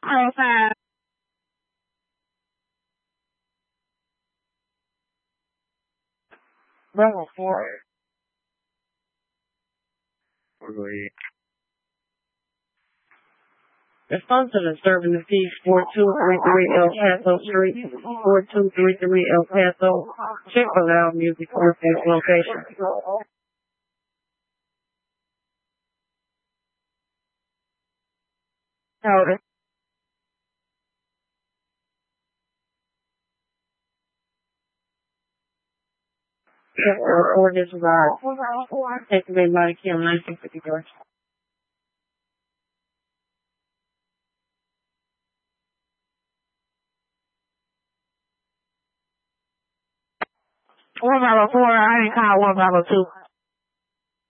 5. Bravo 4. Wait. Response to disturbing the peace, 4233 El Paso Street, 4233 El Paso. Check for loud music or this location. Notice. Or this about taking everybody kill 1954. One 4, I didn't call 1 2.